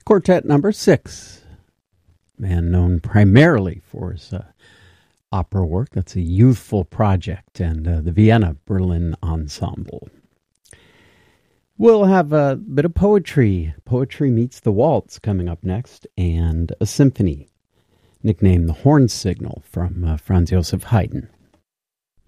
Quartet number 6. Man known primarily for his opera work. That's a youthful project, and the Vienna Berlin Ensemble. We'll have a bit of poetry. Poetry Meets the Waltz coming up next, and a symphony, nicknamed the Horn Signal, from Franz Joseph Haydn.